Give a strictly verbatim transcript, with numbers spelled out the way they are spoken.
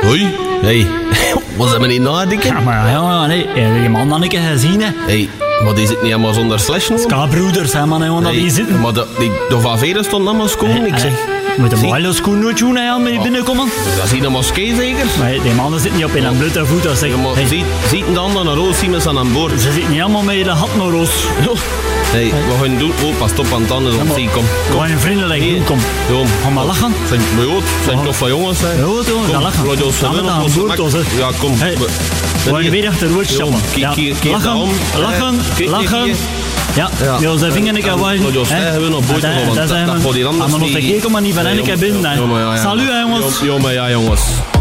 Hoi. Hey. Wat zijn we niet nadenken? Ja, maar ja, nee. Die man had ik gezien, hè. Hey, maar die zit niet helemaal zonder slash nog? Ska-broeders, hè, man, jongen, dat die zitten. Maar de, die, de van Veren stond allemaal schoon, ik zeg. Moet de hele schoen nooit doen, hè, met die binnenkomen. Dat is hier een moskee zeker? Maar die mannen zitten niet op in een blote voet, dat zeg. Ja, maar Hey. ziet, ziet een ander naar roos, zien we ze aan boord. Ze zitten niet allemaal met de hat naar roos. Hey, wat gaan we doen? Oh, pas op aan het tanden, dan zie ik, kom. Kom een vriendelijk doen, kom. Jom. Ga maar lachen. Zijn, maar joh, zijn toch van jongens, hè? Ja, jongens, ga lachen. Laat ons Ga met aan boord, ons, hè. Ja, kom. Hey. We gaan weer achter woord stappen. Ja, lachen, lachen, lachen. Ja, ja, zijn vinger ik aan wijzen. Dat hebben we nog boord Dat want dat zijn gaat die we. anders Maar nog niet. een keer, kom maar niet van één keer binnen. Salut, jongens. Ja, maar ja, jongens.